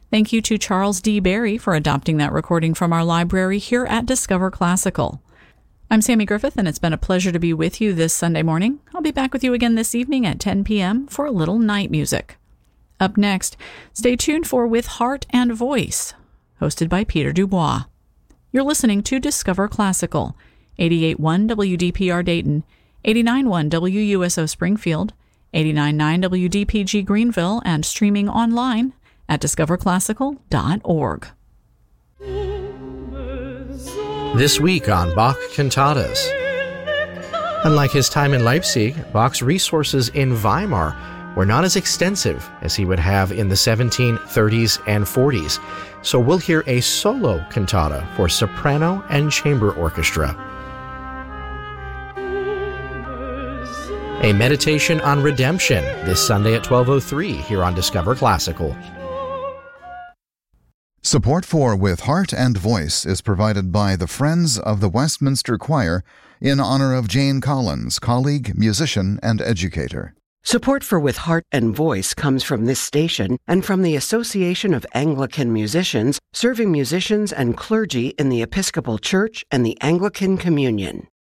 Thank you to Charles D. Berry for adopting that recording from our library here at Discover Classical. I'm Sammy Griffith, and it's been a pleasure to be with you this Sunday morning. I'll be back with you again this evening at 10 p.m. for a little night music. Up next, stay tuned for With Heart and Voice, hosted by Peter Dubois. You're listening to Discover Classical, 88.1 WDPR Dayton, 89.1 WUSO Springfield, 89.9 WDPG Greenville, and streaming online at discoverclassical.org. This week on Bach Cantatas. Unlike his time in Leipzig, Bach's resources in Weimar were not as extensive as he would have in the 1730s and 40s, so we'll hear a solo cantata for soprano and chamber orchestra. A meditation on redemption this Sunday at 12:03 here on Discover Classical. Support for With Heart and Voice is provided by the Friends of the Westminster Choir in honor of Jane Collins, colleague, musician, and educator. Support for With Heart and Voice comes from this station and from the Association of Anglican Musicians, serving musicians and clergy in the Episcopal Church and the Anglican Communion.